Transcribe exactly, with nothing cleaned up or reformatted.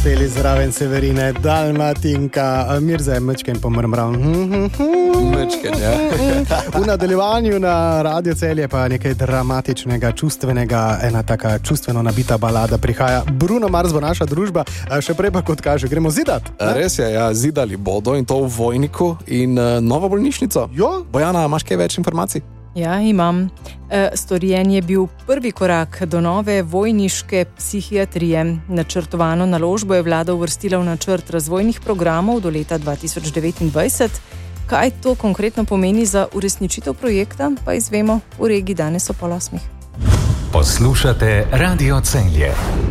Celi zraven Severine, Dalmatinka, Mirza je mečken pomrmral. Mečken, ja. V nadaljevanju na Radio Celje pa nekaj dramatičnega, čustvenega, ena taka čustveno nabita balada prihaja. Bruno Mars bo naša družba, še prej pa kot kaže, gremo zidat. Ne? Res je, ja, zidali bodo in to v Vojniku in uh, novo bolnišnico. Jo? Bojana, imaš kaj več informacij? Ja, imam. E, storjen je bil prvi korak do nove vojniške psihiatrije. Načrtovano naložbo je vlada uvrstila v načrt razvojnih programov do leta dva tisoč devetindvajset. Kaj to konkretno pomeni za uresničitev projekta, pa izvemo v regiji danes o pol osmih. Poslušate Radio Celje.